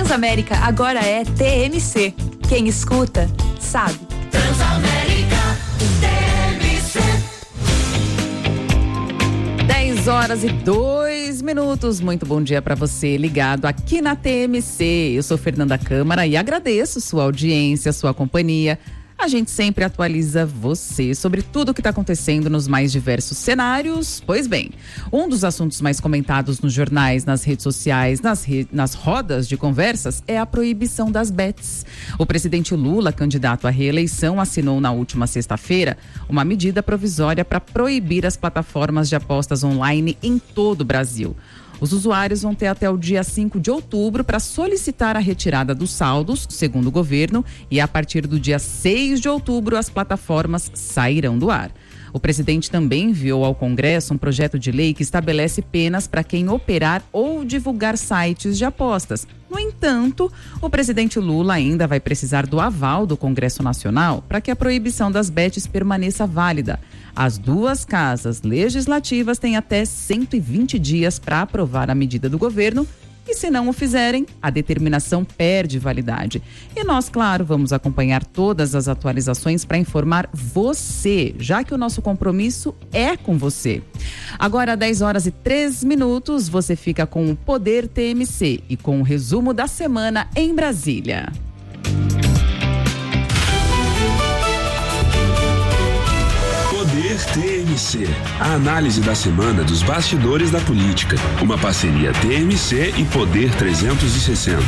Transamérica agora é TMC. Quem escuta, sabe. Transamérica, TMC. 10h02. Muito bom dia para você ligado aqui na TMC. Eu sou Fernanda Câmara e agradeço sua audiência, sua companhia. A gente sempre atualiza você sobre tudo o que está acontecendo nos mais diversos cenários. Pois bem, um dos assuntos mais comentados nos jornais, nas redes sociais, nas rodas de conversas é a proibição das bets. O presidente Lula, candidato à reeleição, assinou na última sexta-feira uma medida provisória para proibir as plataformas de apostas online em todo o Brasil. Os usuários vão ter até o dia 5 de outubro para solicitar a retirada dos saldos, segundo o governo, e a partir do dia 6 de outubro as plataformas sairão do ar. O presidente também enviou ao Congresso um projeto de lei que estabelece penas para quem operar ou divulgar sites de apostas. No entanto, o presidente Lula ainda vai precisar do aval do Congresso Nacional para que a proibição das bets permaneça válida. As duas casas legislativas têm até 120 dias para aprovar a medida do governo e, se não o fizerem, a determinação perde validade. E nós, claro, vamos acompanhar todas as atualizações para informar você, já que o nosso compromisso é com você. Agora, 10h03, você fica com o Poder TMC e com o resumo da semana em Brasília. Poder TMC. A análise da semana dos bastidores da política. Uma parceria TMC e Poder 360.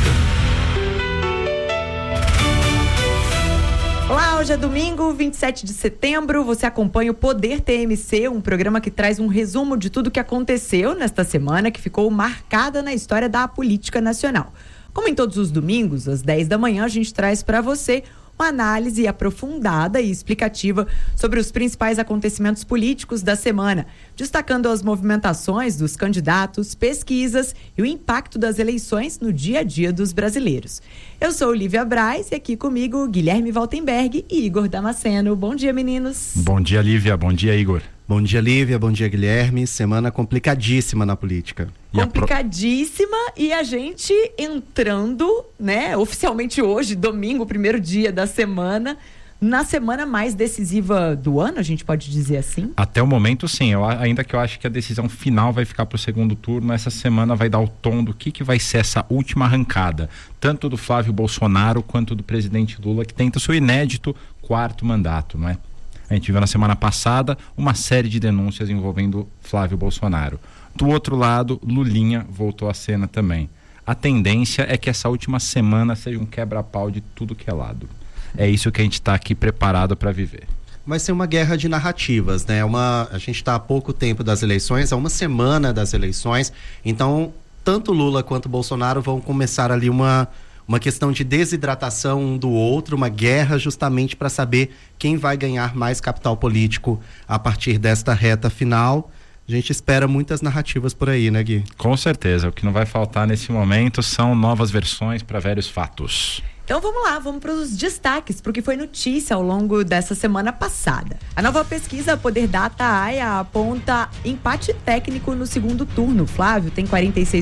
Olá, hoje é domingo, 27 de setembro. Você acompanha o Poder TMC, um programa que traz um resumo de tudo que aconteceu nesta semana, que ficou marcada na história da política nacional. Como em todos os domingos, às 10 da manhã, a gente traz para você uma análise aprofundada e explicativa sobre os principais acontecimentos políticos da semana, destacando as movimentações dos candidatos, pesquisas e o impacto das eleições no dia a dia dos brasileiros. Eu sou Lívia Braz e aqui comigo Guilherme Valtenberg e Igor Damasceno. Bom dia, meninos. Bom dia, Lívia. Bom dia, Igor. Bom dia, Lívia. Bom dia, Guilherme. Semana complicadíssima na política. Complicadíssima e a gente entrando, né, oficialmente hoje, domingo, primeiro dia da semana, na semana mais decisiva do ano, a gente pode dizer assim? Até o momento, sim. Ainda que eu acho que a decisão final vai ficar para o segundo turno, essa semana vai dar o tom do que vai ser essa última arrancada, tanto do Flávio Bolsonaro quanto do presidente Lula, que tenta o seu inédito quarto mandato, não é? A gente viu na semana passada uma série de denúncias envolvendo Flávio Bolsonaro. Do outro lado, Lulinha voltou à cena também. A tendência é que essa última semana seja um quebra-pau de tudo que é lado. É isso que a gente está aqui preparado para viver. Vai ser uma guerra de narrativas, né? A gente está há pouco tempo das eleições, há uma semana das eleições, então tanto Lula quanto Bolsonaro vão começar ali uma questão de desidratação um do outro, uma guerra justamente para saber quem vai ganhar mais capital político a partir desta reta final. A gente espera muitas narrativas por aí, né, Gui? Com certeza. O que não vai faltar nesse momento são novas versões para velhos fatos. Então vamos lá, vamos para os destaques, porque foi notícia ao longo dessa semana passada. A nova pesquisa Poder Data AIA aponta empate técnico no segundo turno. Flávio tem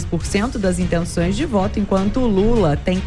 46% das intenções de voto, enquanto Lula tem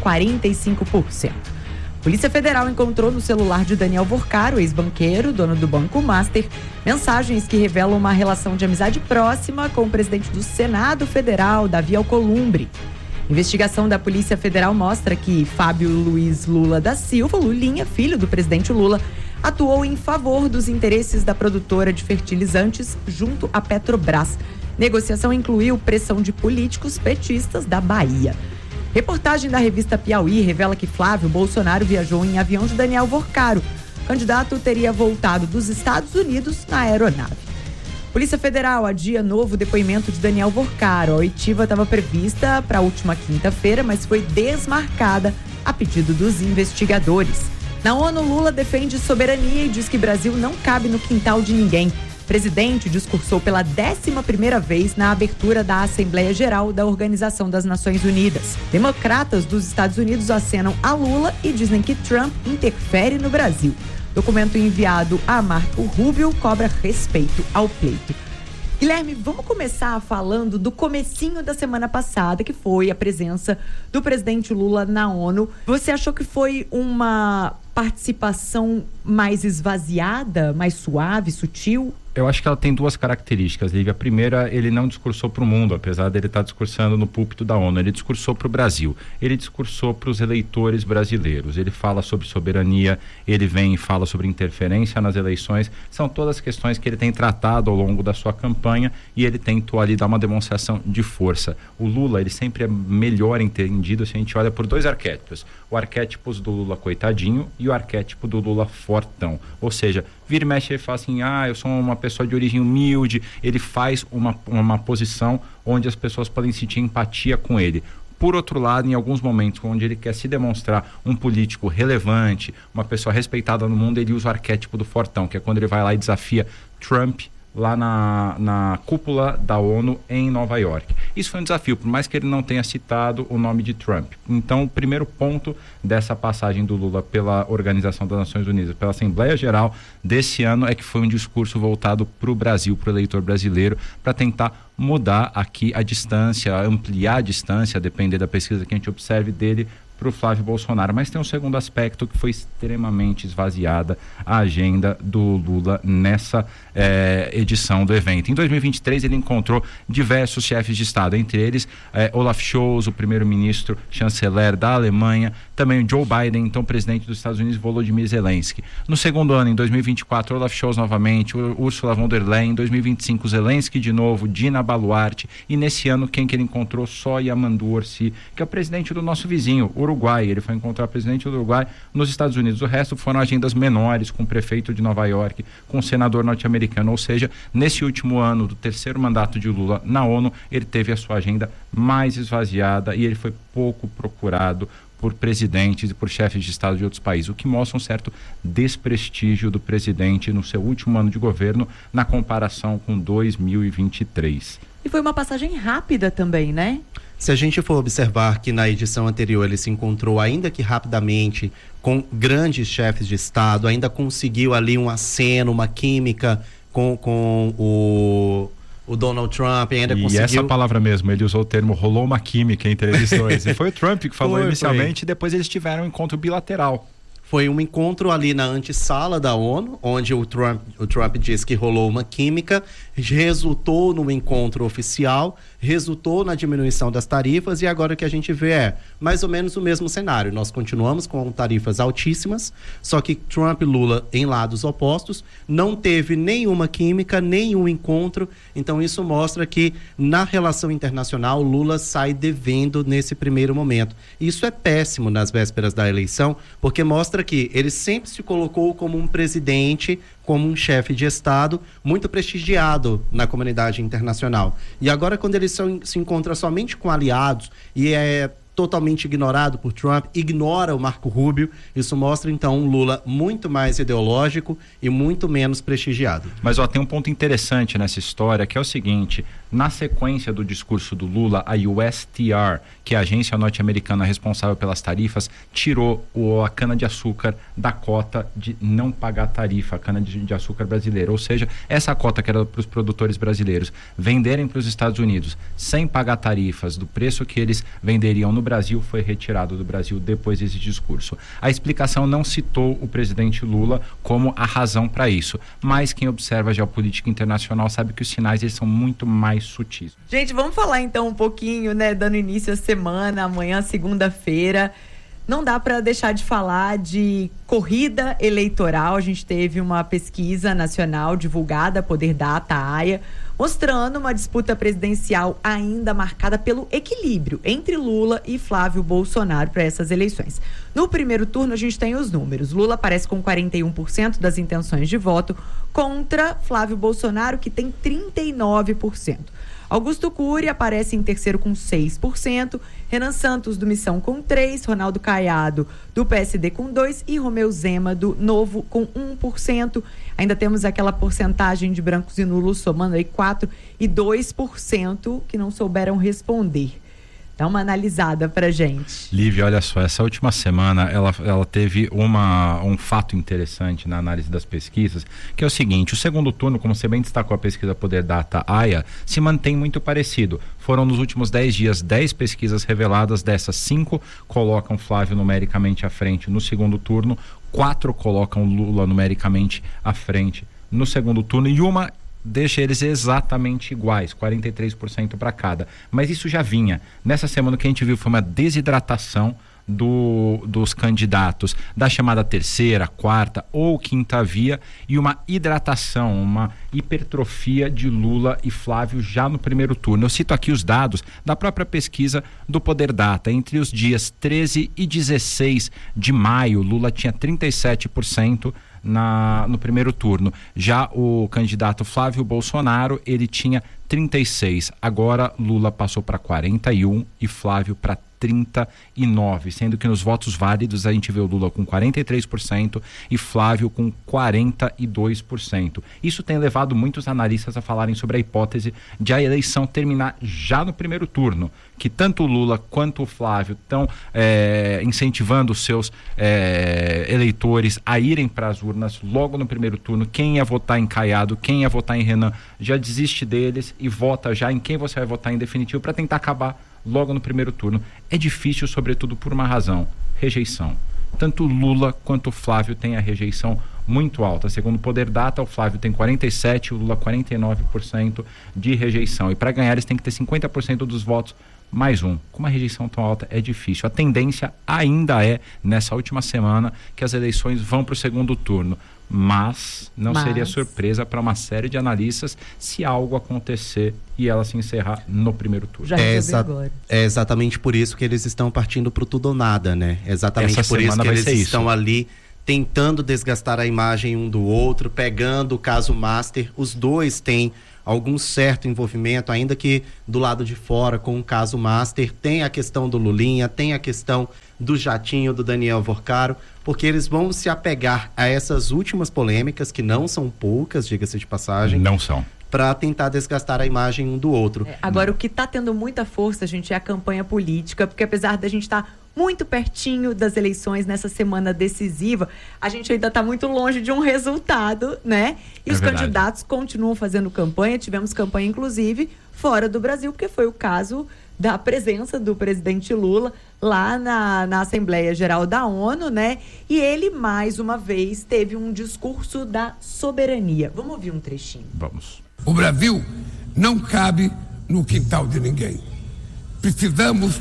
45%. Polícia Federal encontrou no celular de Daniel Vorcaro, ex-banqueiro, dono do Banco Master, mensagens que revelam uma relação de amizade próxima com o presidente do Senado Federal, Davi Alcolumbre. Investigação da Polícia Federal mostra que Fábio Luiz Lula da Silva, Lulinha, filho do presidente Lula, atuou em favor dos interesses da produtora de fertilizantes junto à Petrobras. Negociação incluiu pressão de políticos petistas da Bahia. Reportagem da revista Piauí revela que Flávio Bolsonaro viajou em avião de Daniel Vorcaro. O candidato teria voltado dos Estados Unidos na aeronave. Polícia Federal adia novo depoimento de Daniel Vorcaro. A oitiva estava prevista para a última quinta-feira, mas foi desmarcada a pedido dos investigadores. Na ONU, Lula defende soberania e diz que Brasil não cabe no quintal de ninguém. O presidente discursou pela 11ª vez na abertura da Assembleia Geral da Organização das Nações Unidas. Democratas dos Estados Unidos acenam a Lula e dizem que Trump interfere no Brasil. Documento enviado a Marco Rubio cobra respeito ao pleito. Guilherme, vamos começar falando do comecinho da semana passada, que foi a presença do presidente Lula na ONU. Você achou que foi uma participação mais esvaziada, mais suave, sutil? Eu acho que ela tem duas características, Lívia. A primeira, ele não discursou para o mundo, apesar dele estar discursando no púlpito da ONU. Ele discursou para o Brasil, ele discursou para os eleitores brasileiros. Ele fala sobre soberania, ele vem e fala sobre interferência nas eleições. São todas questões que ele tem tratado ao longo da sua campanha e ele tentou ali dar uma demonstração de força. O Lula, ele sempre é melhor entendido se a gente olha por dois arquétipos. O arquétipo do Lula coitadinho e o arquétipo do Lula fortão. Ou seja, vira e mexe, ele fala assim, eu sou uma pessoa de origem humilde. Ele faz uma posição onde as pessoas podem sentir empatia com ele. Por outro lado, em alguns momentos onde ele quer se demonstrar um político relevante, uma pessoa respeitada no mundo, ele usa o arquétipo do fortão, que é quando ele vai lá e desafia Trump lá na cúpula da ONU em Nova York. Isso foi um desafio, por mais que ele não tenha citado o nome de Trump. Então, o primeiro ponto dessa passagem do Lula pela Organização das Nações Unidas, pela Assembleia Geral desse ano, é que foi um discurso voltado para o Brasil, para o eleitor brasileiro, para tentar mudar aqui a distância, ampliar a distância, a depender da pesquisa que a gente observe dele, para o Flávio Bolsonaro. Mas tem um segundo aspecto, que foi extremamente esvaziada a agenda do Lula nessa edição do evento. Em 2023 ele encontrou diversos chefes de Estado, entre eles Olaf Scholz, o primeiro-ministro chanceler da Alemanha, também o Joe Biden, então presidente dos Estados Unidos, Volodymyr Zelensky. No segundo ano, em 2024, Olaf Scholz novamente, Ursula von der Leyen. Em 2025, Zelensky de novo, Dina Boluarte, e nesse ano quem que ele encontrou? Só Yamandu Orsi, que é o presidente do nosso vizinho, Uruguai. Ele foi encontrar o presidente do Uruguai nos Estados Unidos. O resto foram agendas menores, com o prefeito de Nova York, com o senador norte-americano. Ou seja, nesse último ano do terceiro mandato de Lula na ONU, ele teve a sua agenda mais esvaziada e ele foi pouco procurado por presidentes e por chefes de Estado de outros países, o que mostra um certo desprestígio do presidente no seu último ano de governo na comparação com 2023. E foi uma passagem rápida também, né? Se a gente for observar que na edição anterior ele se encontrou, ainda que rapidamente, com grandes chefes de Estado, ainda conseguiu ali um aceno, uma química com o Donald Trump, ainda e conseguiu... essa palavra mesmo, ele usou o termo rolou uma química entre eles dois. E foi o Trump que falou inicialmente, e depois eles tiveram um encontro bilateral. Foi um encontro ali na antessala da ONU, onde o Trump disse que rolou uma química, resultou num encontro oficial, resultou na diminuição das tarifas, e agora o que a gente vê é mais ou menos o mesmo cenário. Nós continuamos com tarifas altíssimas, só que Trump e Lula em lados opostos, não teve nenhuma química, nenhum encontro. Então isso mostra que na relação internacional Lula sai devendo nesse primeiro momento. Isso é péssimo nas vésperas da eleição, porque mostra que ele sempre se colocou como um presidente, como um chefe de Estado muito prestigiado na comunidade internacional. E agora, quando ele se encontra somente com aliados e é totalmente ignorado por Trump, ignora o Marco Rubio, isso mostra então um Lula muito mais ideológico e muito menos prestigiado. Mas tem um ponto interessante nessa história, que é o seguinte: na sequência do discurso do Lula, a USTR, que é a agência norte-americana responsável pelas tarifas, tirou a cana-de-açúcar da cota de não pagar tarifa, a cana-de-açúcar brasileira. Ou seja, essa cota que era para os produtores brasileiros venderem para os Estados Unidos sem pagar tarifas do preço que eles venderiam no Brasil, foi retirado do Brasil depois desse discurso. A explicação não citou o presidente Lula como a razão para isso, mas quem observa a geopolítica internacional sabe que os sinais eles são muito mais sutis. Gente, vamos falar então um pouquinho, né, dando início à semana, amanhã, segunda-feira. Não dá para deixar de falar de corrida eleitoral. A gente teve uma pesquisa nacional divulgada, Poder Data, AIA, mostrando uma disputa presidencial ainda marcada pelo equilíbrio entre Lula e Flávio Bolsonaro para essas eleições. No primeiro turno, a gente tem os números. Lula aparece com 41% das intenções de voto contra Flávio Bolsonaro, que tem 39%. Augusto Cury aparece em terceiro com 6%, Renan Santos do Missão com 3%, Ronaldo Caiado do PSD com 2% e Romeu Zema do Novo com 1%. Ainda temos aquela porcentagem de brancos e nulos somando aí 4% e 2% que não souberam responder. Dá uma analisada pra gente. Lívia, olha só, essa última semana ela teve um fato interessante na análise das pesquisas, que é o seguinte: o segundo turno, como você bem destacou, a pesquisa Poder Data AIA, se mantém muito parecido. Foram nos últimos 10 dias 10 pesquisas reveladas, dessas 5 colocam Flávio numericamente à frente no segundo turno, 4 colocam Lula numericamente à frente no segundo turno e uma deixa eles exatamente iguais, 43% para cada. Mas isso já vinha. Nessa semana o que a gente viu foi uma desidratação dos candidatos da chamada terceira, quarta ou quinta via e uma hidratação, uma hipertrofia de Lula e Flávio já no primeiro turno. Eu cito aqui os dados da própria pesquisa do Poder Data. Entre os dias 13 e 16 de maio, Lula tinha 37% no primeiro turno. Já o candidato Flávio Bolsonaro, ele tinha 36%. Agora Lula passou para 41% e Flávio para 39%, sendo que nos votos válidos a gente vê o Lula com 43% e Flávio com 42%. Isso tem levado muitos analistas a falarem sobre a hipótese de a eleição terminar já no primeiro turno, que tanto o Lula quanto o Flávio estão incentivando os seus eleitores a irem para as urnas logo no primeiro turno. Quem ia votar em Caiado, quem ia votar em Renan, já desiste deles e vota já em quem você vai votar em definitivo para tentar acabar logo no primeiro turno. É difícil, sobretudo por uma razão: rejeição. Tanto Lula quanto Flávio têm a rejeição muito alta. Segundo o Poder Data, o Flávio tem 47%, o Lula 49% de rejeição. E para ganhar eles têm que ter 50% dos votos mais um. Com uma rejeição tão alta é difícil. A tendência ainda é, nessa última semana, que as eleições vão para o segundo turno. Mas não seria surpresa para uma série de analistas se algo acontecer e ela se encerrar no primeiro turno. É exatamente por isso que eles estão partindo para o tudo ou nada, né? Exatamente por isso que eles estão ali tentando desgastar a imagem um do outro, pegando o caso Master. Os dois têm algum certo envolvimento, ainda que do lado de fora, com o caso Master. Tem a questão do Lulinha, tem a questão do jatinho do Daniel Vorcaro, porque eles vão se apegar a essas últimas polêmicas, que não são poucas, diga-se de passagem. Não são. Para tentar desgastar a imagem um do outro. Agora, o que está tendo muita força, gente, é a campanha política, porque apesar da gente estar muito pertinho das eleições nessa semana decisiva, a gente ainda está muito longe de um resultado, né? E os candidatos continuam fazendo campanha. Tivemos campanha, inclusive, fora do Brasil, porque foi o caso da presença do presidente Lula lá na Assembleia Geral da ONU, né? E ele, mais uma vez, teve um discurso da soberania. Vamos ouvir um trechinho. Vamos. O Brasil não cabe no quintal de ninguém. Precisamos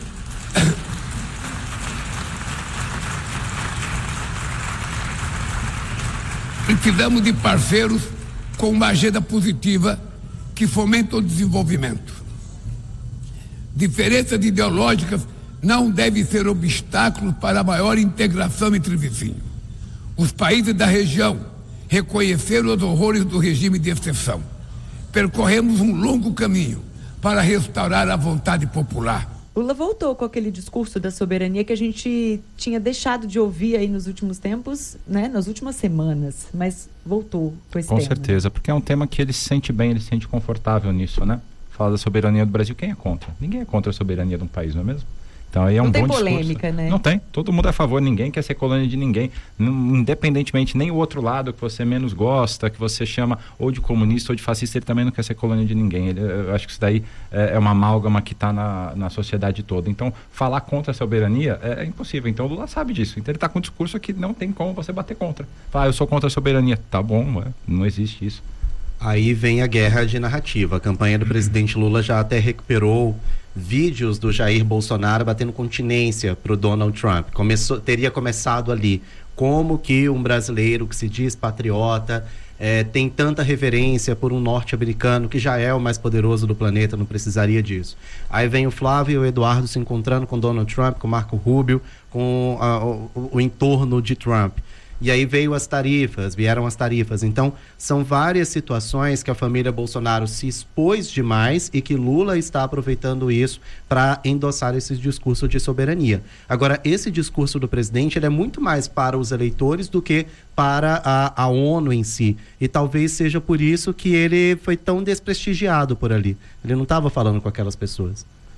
de parceiros com uma agenda positiva que fomenta o desenvolvimento. Diferenças ideológicas não devem ser obstáculos para a maior integração entre vizinhos. Os países da região reconheceram os horrores do regime de exceção. Percorremos um longo caminho para restaurar a vontade popular. Lula voltou com aquele discurso da soberania que a gente tinha deixado de ouvir aí nos últimos tempos, né? Nas últimas semanas, mas voltou com esse tema. Com certeza, porque é um tema que ele se sente bem, ele se sente confortável nisso, né? Fala da soberania do Brasil, quem é contra? Ninguém é contra a soberania de um país, não é mesmo? Então aí é um bom discurso. Não tem polêmica, né? Não tem, todo mundo é a favor, ninguém quer ser colônia de ninguém, independentemente, nem o outro lado que você menos gosta, que você chama ou de comunista ou de fascista, ele também não quer ser colônia de ninguém. Eu acho que isso daí é uma amálgama que está na sociedade toda. Então, falar contra a soberania é impossível. Então, o Lula sabe disso. Então, ele está com um discurso que não tem como você bater contra. Falar, eu sou contra a soberania. Tá bom, não existe isso. Aí vem a guerra de narrativa. A campanha do presidente Lula já até recuperou vídeos do Jair Bolsonaro batendo continência para o Donald Trump. Teria começado ali. Como que um brasileiro que se diz patriota tem tanta reverência por um norte-americano que já é o mais poderoso do planeta, não precisaria disso. Aí vem o Flávio e o Eduardo se encontrando com Donald Trump, com Marco Rubio, com o entorno de Trump. E aí vieram as tarifas. Então, são várias situações que a família Bolsonaro se expôs demais e que Lula está aproveitando isso para endossar esse discurso de soberania. Agora, esse discurso do presidente ele é muito mais para os eleitores do que para a ONU em si. E talvez seja por isso que ele foi tão desprestigiado por ali. Ele não estava falando com aquelas pessoas.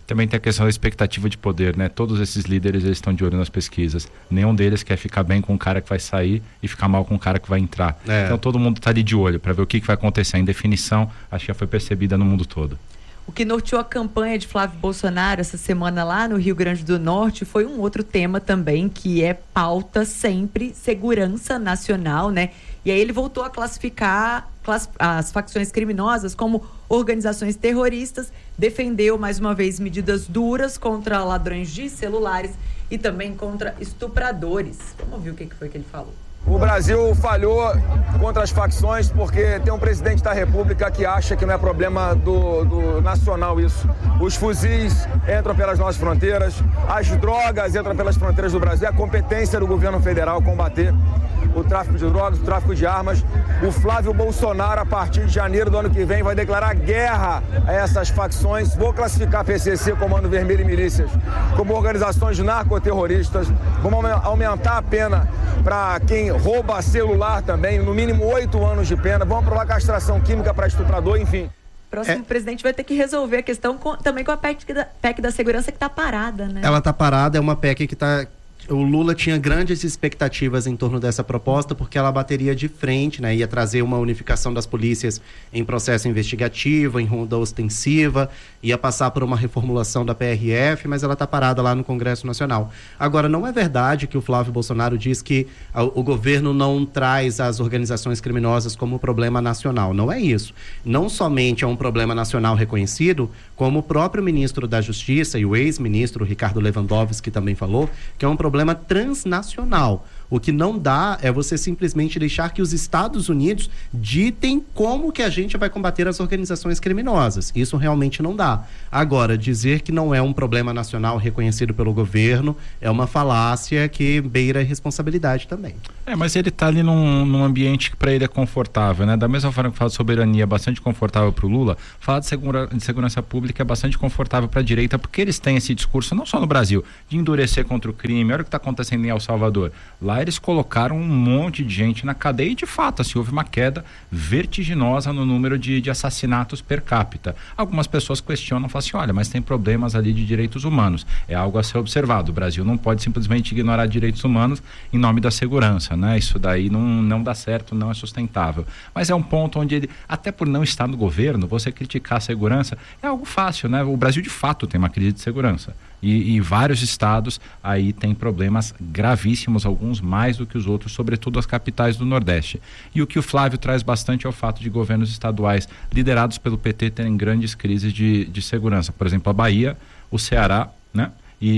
Também tem a questão da expectativa de poder, né? Todos esses líderes, eles estão de olho nas pesquisas. Nenhum deles quer ficar bem com o cara que vai sair e ficar mal com o cara que vai entrar. Então todo mundo está ali de olho para ver o que vai acontecer. A indefinição, acho que já foi percebida no mundo todo. O que norteou a campanha de Flávio Bolsonaro essa semana lá no Rio Grande do Norte foi um outro tema também, que é pauta sempre, segurança nacional, né? E aí ele voltou a classificar as facções criminosas como organizações terroristas, defendeu mais uma vez medidas duras contra ladrões de celulares e também contra estupradores. Vamos ouvir o que foi que ele falou. O Brasil falhou contra as facções porque tem um presidente da República que acha que não é problema do nacional isso. Os fuzis entram pelas nossas fronteiras, as drogas entram pelas fronteiras do Brasil. É a competência do governo federal combater o tráfico de drogas, o tráfico de armas. O Flávio Bolsonaro, a partir de janeiro do ano que vem, vai declarar guerra a essas facções. Vou classificar PCC, Comando Vermelho e Milícias, como organizações narcoterroristas. Vamos aumentar a pena para quem rouba celular também, no mínimo 8 anos de pena. Vamos aprovar castração química para estuprador, enfim. Próximo presidente vai ter que resolver a questão também com a PEC da segurança que está parada, né? Ela está parada, é uma PEC que está... O Lula tinha grandes expectativas em torno dessa proposta porque ela bateria de frente, né? Ia trazer uma unificação das polícias em processo investigativo, em ronda ostensiva, ia passar por uma reformulação da PRF, mas ela está parada lá no Congresso Nacional. Agora, não é verdade que o Flávio Bolsonaro diz que o governo não traz as organizações criminosas como problema nacional. Não é isso. Não somente é um problema nacional reconhecido, como o próprio ministro da Justiça e o ex-ministro Ricardo Lewandowski também falou, que é um problema transnacional. O que não dá é você simplesmente deixar que os Estados Unidos ditem como que a gente vai combater as organizações criminosas. Isso realmente não dá. Agora, dizer que não é um problema nacional reconhecido pelo governo é uma falácia que beira a responsabilidade também. Mas ele está ali num ambiente que para ele é confortável, né? Da mesma forma que fala de soberania é bastante confortável para o Lula, falar de segurança pública é bastante confortável para a direita, porque eles têm esse discurso, não só no Brasil, de endurecer contra o crime. Olha o que está acontecendo em El Salvador. Lá eles colocaram um monte de gente na cadeia e, de fato, assim, houve uma queda vertiginosa no número de assassinatos per capita. Algumas pessoas questionam, falam assim, olha, mas tem problemas ali de direitos humanos. É algo a ser observado. O Brasil não pode simplesmente ignorar direitos humanos em nome da segurança, né? Isso daí não dá certo, não é sustentável. Mas é um ponto onde ele, até por não estar no governo, você criticar a segurança é algo fácil, né? O Brasil, de fato, tem uma crise de segurança. E vários estados aí têm problemas gravíssimos, alguns mais do que os outros, sobretudo as capitais do Nordeste. E o que o Flávio traz bastante é o fato de governos estaduais liderados pelo PT terem grandes crises de segurança. Por exemplo, a Bahia, o Ceará, né?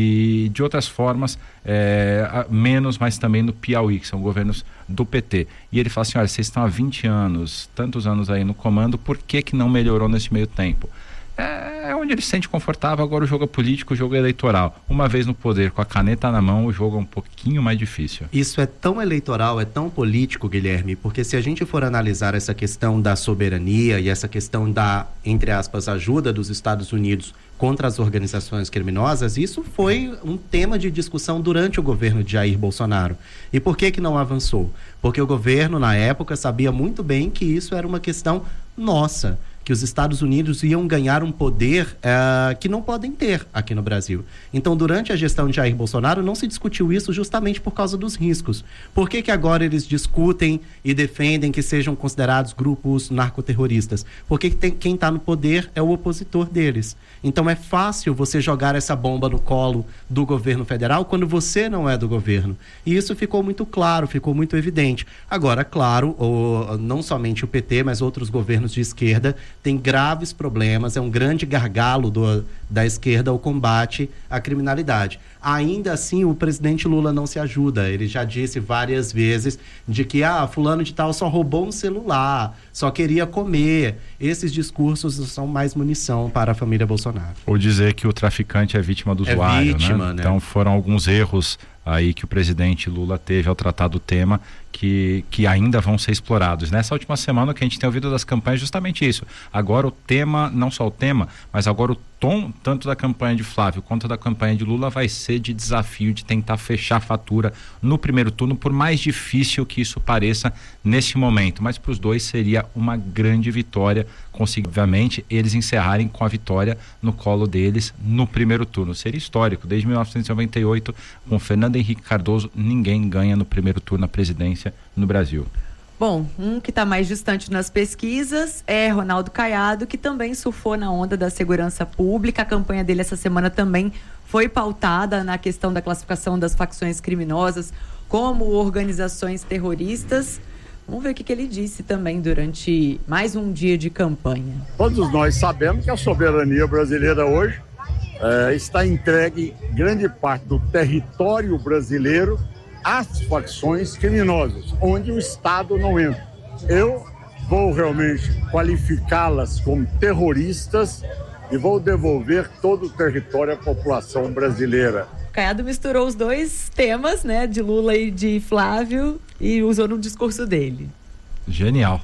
E de outras formas, menos, mas também no Piauí, que são governos do PT. E ele fala assim, olha, vocês estão há 20 anos, tantos anos aí no comando, por que não melhorou nesse meio tempo? É onde ele se sente confortável. Agora o jogo é político, o jogo é eleitoral. Uma vez no poder, com a caneta na mão, o jogo é um pouquinho mais difícil. Isso é tão eleitoral, é tão político, Guilherme, porque se a gente for analisar essa questão da soberania e essa questão da, entre aspas, ajuda dos Estados Unidos contra as organizações criminosas, isso foi um tema de discussão durante o governo de Jair Bolsonaro. E por que não avançou? Porque o governo, na época, sabia muito bem que isso era uma questão nossa, que os Estados Unidos iam ganhar um poder que não podem ter aqui no Brasil. Então, durante a gestão de Jair Bolsonaro, não se discutiu isso justamente por causa dos riscos. Por que agora eles discutem e defendem que sejam considerados grupos narcoterroristas? Porque quem está no poder é o opositor deles. Então, é fácil você jogar essa bomba no colo do governo federal quando você não é do governo. E isso ficou muito claro, ficou muito evidente. Agora, claro, não somente o PT, mas outros governos de esquerda tem graves problemas, é um grande gargalo da esquerda o combate à criminalidade. Ainda assim, o presidente Lula não se ajuda. Ele já disse várias vezes de que fulano de tal só roubou um celular, só queria comer. Esses discursos são mais munição para a família Bolsonaro. Ou dizer que o traficante é vítima do usuário, vítima, né? Então foram alguns erros aí que o presidente Lula teve ao tratar do tema, que ainda vão ser explorados. Nessa última semana, o que a gente tem ouvido das campanhas é justamente isso. Agora o tema, não só o tema, mas agora o tom, tanto da campanha de Flávio quanto da campanha de Lula, vai ser de desafio de tentar fechar a fatura no primeiro turno, por mais difícil que isso pareça nesse momento. Mas para os dois seria uma grande vitória, conseguir, obviamente, eles encerrarem com a vitória no colo deles no primeiro turno. Seria histórico. Desde 1998, com Fernando Henrique Cardoso, ninguém ganha no primeiro turno a presidência no Brasil. Bom, um que está mais distante nas pesquisas é Ronaldo Caiado, que também surfou na onda da segurança pública. A campanha dele essa semana também foi pautada na questão da classificação das facções criminosas como organizações terroristas. Vamos ver o que ele disse também durante mais um dia de campanha. Todos nós sabemos que a soberania brasileira hoje está entregue grande parte do território brasileiro às facções criminosas, onde o Estado não entra. Eu vou realmente qualificá-las como terroristas e vou devolver todo o território à população brasileira. Caiado misturou os dois temas, né, de Lula e de Flávio, e usou no discurso dele. Genial.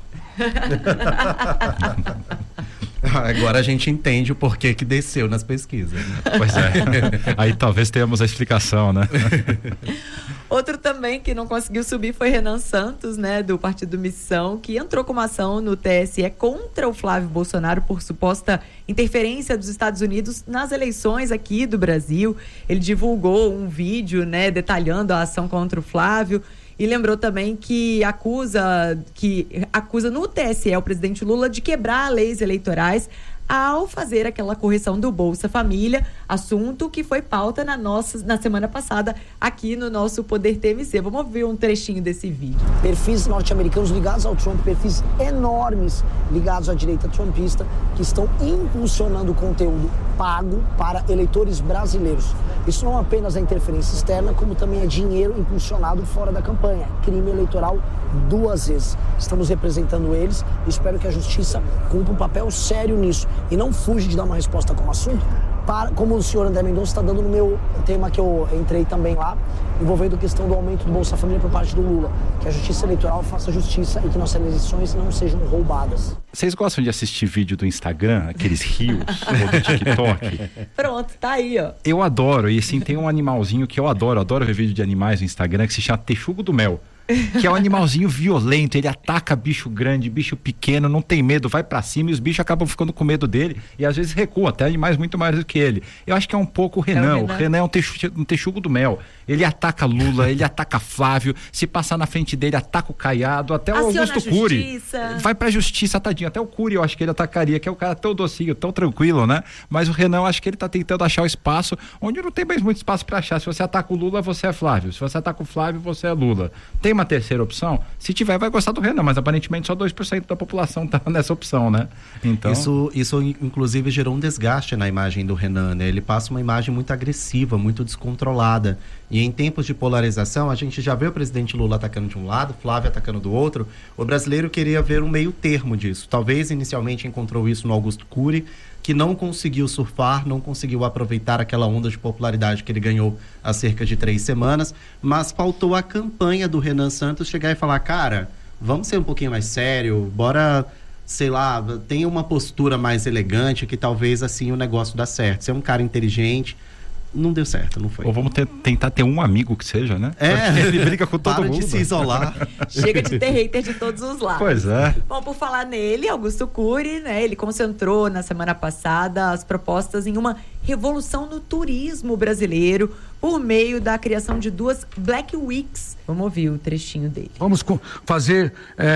Agora a gente entende o porquê que desceu nas pesquisas, né? Pois é. Aí talvez tenhamos a explicação, né? Outro também que não conseguiu subir foi Renan Santos, né, do Partido Missão, que entrou com uma ação no TSE contra o Flávio Bolsonaro por suposta interferência dos Estados Unidos nas eleições aqui do Brasil. Ele divulgou um vídeo, né, detalhando a ação contra o Flávio. E lembrou também que acusa no TSE o presidente Lula de quebrar leis eleitorais ao fazer aquela correção do Bolsa Família, assunto que foi pauta na semana passada aqui no nosso Poder TMC. Vamos ver um trechinho desse vídeo. Perfis norte-americanos ligados ao Trump, perfis enormes ligados à direita trumpista, que estão impulsionando conteúdo pago para eleitores brasileiros. Isso não apenas é interferência externa, como também é dinheiro impulsionado fora da campanha. Crime eleitoral 2 vezes. Estamos representando eles e espero que a justiça cumpra um papel sério nisso e não fuja de dar uma resposta como assunto, como o senhor André Mendonça está dando no meu tema que eu entrei também lá, envolvendo a questão do aumento do Bolsa Família por parte do Lula. Que a justiça eleitoral faça justiça e que nossas eleições não sejam roubadas. Vocês gostam de assistir vídeo do Instagram, aqueles reels ou do TikTok? Pronto, tá aí, ó. Eu adoro, e assim, tem um animalzinho que eu adoro ver vídeo de animais no Instagram, que se chama Texugo do Mel. Que é um animalzinho violento, ele ataca bicho grande, bicho pequeno, não tem medo, vai pra cima e os bichos acabam ficando com medo dele e às vezes recuam, até animais muito maiores do que ele. Eu acho que é um pouco o Renan. O Renan é um texugo do mel. Ele ataca Lula, ele ataca Flávio, se passar na frente dele, ataca o Caiado, até o Augusto Cury. Vai pra justiça, tadinho. Até o Cury eu acho que ele atacaria, que é o cara tão docinho, tão tranquilo, né? Mas o Renan, eu acho que ele tá tentando achar o espaço onde não tem mais muito espaço pra achar. Se você ataca o Lula, você é Flávio. Se você ataca o Flávio, você é Lula. Tem uma terceira opção? Se tiver, vai gostar do Renan, mas aparentemente só 2% da população tá nessa opção, né? Então... Isso inclusive gerou um desgaste na imagem do Renan, né? Ele passa uma imagem muito agressiva, muito descontrolada. E em tempos de polarização, a gente já vê o presidente Lula atacando de um lado, Flávio atacando do outro. O brasileiro queria ver um meio termo disso. Talvez inicialmente encontrou isso no Augusto Cury, que não conseguiu surfar, não conseguiu aproveitar aquela onda de popularidade que ele ganhou há cerca de 3 semanas, mas faltou a campanha do Renan Santos chegar e falar, cara, vamos ser um pouquinho mais sério, bora, sei lá, tenha uma postura mais elegante, que talvez assim o negócio dá certo. Você é um cara inteligente. Não deu certo, não foi. Ou vamos tentar ter um amigo que seja, né? Ele briga com todo mundo. Para de se isolar. Chega de ter hater de todos os lados. Pois é. Bom, por falar nele, Augusto Cury, né? Ele concentrou na semana passada as propostas em uma revolução no turismo brasileiro por meio da criação de 2 Black Weeks. Vamos ouvir o trechinho dele. Vamos fazer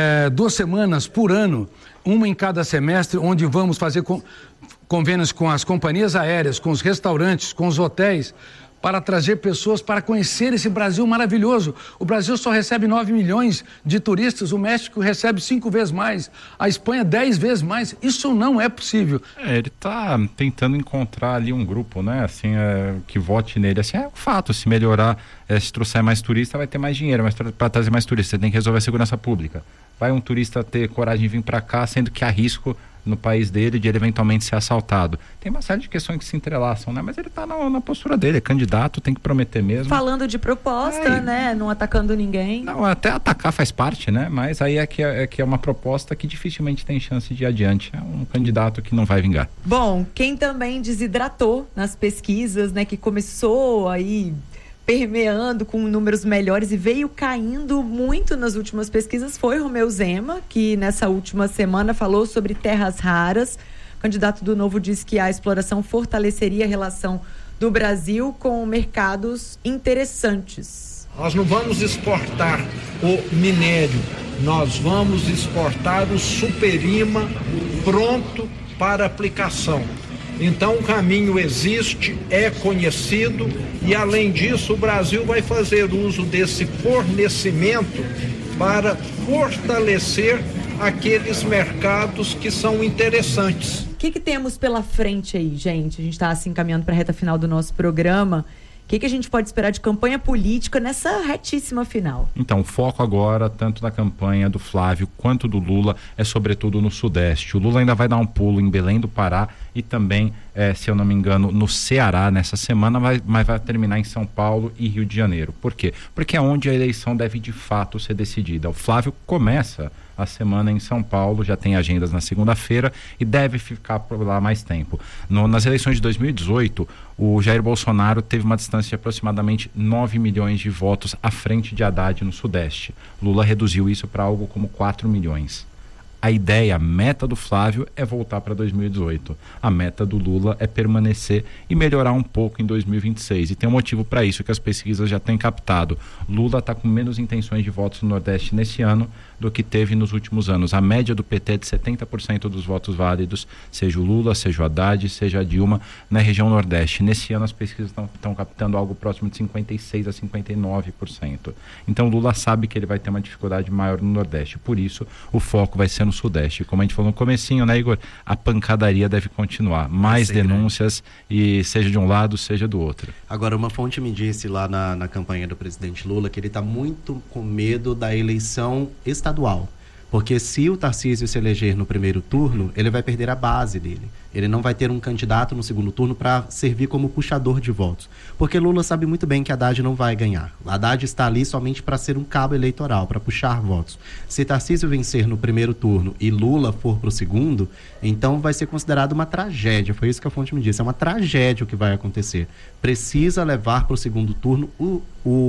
2 semanas por ano, uma em cada semestre, onde vamos fazer convênios com as companhias aéreas, com os restaurantes, com os hotéis, para trazer pessoas para conhecer esse Brasil maravilhoso. O Brasil só recebe 9 milhões de turistas, o México recebe 5 vezes mais, a Espanha 10 vezes mais. Isso não é possível. Ele está tentando encontrar ali um grupo, né, assim, que vote nele. Assim, é um fato, se melhorar, se trouxer mais turista, vai ter mais dinheiro, mas para trazer mais turista, você tem que resolver a segurança pública. Vai um turista ter coragem de vir para cá, sendo que há risco no país dele de ele eventualmente ser assaltado. Tem uma série de questões que se entrelaçam, né? Mas ele está na postura dele, é candidato, tem que prometer mesmo. Falando de proposta, né? Não atacando ninguém. Não, até atacar faz parte, né? Mas aí é que é uma proposta que dificilmente tem chance de ir adiante. É um candidato que não vai vingar. Bom, quem também desidratou nas pesquisas, né? Que começou aí permeando com números melhores e veio caindo muito nas últimas pesquisas foi Romeu Zema, que nessa última semana falou sobre terras raras. O candidato do Novo disse que a exploração fortaleceria a relação do Brasil com mercados interessantes. Nós não vamos exportar o minério, nós vamos exportar o superima pronto para aplicação. Então o caminho existe, é conhecido e além disso o Brasil vai fazer uso desse fornecimento para fortalecer aqueles mercados que são interessantes. O que temos pela frente aí, gente? A gente está assim caminhando para a reta final do nosso programa. O que a gente pode esperar de campanha política nessa retíssima final? Então, o foco agora, tanto da campanha do Flávio quanto do Lula, é sobretudo no Sudeste. O Lula ainda vai dar um pulo em Belém do Pará e também, se eu não me engano, no Ceará nessa semana, mas vai terminar em São Paulo e Rio de Janeiro. Por quê? Porque é onde a eleição deve de fato ser decidida. O Flávio começa a semana em São Paulo, já tem agendas na segunda-feira e deve ficar por lá mais tempo. Nas eleições de 2018, o Jair Bolsonaro teve uma distância de aproximadamente 9 milhões de votos à frente de Haddad no Sudeste. Lula reduziu isso para algo como 4 milhões. A ideia, a meta do Flávio é voltar para 2018. A meta do Lula é permanecer e melhorar um pouco em 2026. E tem um motivo para isso que as pesquisas já têm captado. Lula está com menos intenções de votos no Nordeste nesse ano do que teve nos últimos anos. A média do PT é de 70% dos votos válidos, seja o Lula, seja o Haddad, seja a Dilma, na região Nordeste. Nesse ano as pesquisas estão captando algo próximo de 56% a 59%. Então Lula sabe que ele vai ter uma dificuldade maior no Nordeste. Por isso, o foco vai ser no Sudeste. Como a gente falou no comecinho, né, Igor? A pancadaria deve continuar. Mais denúncias, e seja de um lado, seja do outro. Agora, uma fonte me disse lá na campanha do presidente Lula que ele está muito com medo da eleição estadual. Porque se o Tarcísio se eleger no primeiro turno, ele vai perder a base dele. Ele não vai ter um candidato no segundo turno para servir como puxador de votos. Porque Lula sabe muito bem que Haddad não vai ganhar. Haddad está ali somente para ser um cabo eleitoral, para puxar votos. Se Tarcísio vencer no primeiro turno e Lula for para o segundo, então vai ser considerado uma tragédia. Foi isso que a fonte me disse. É uma tragédia o que vai acontecer. Precisa levar para o segundo turno o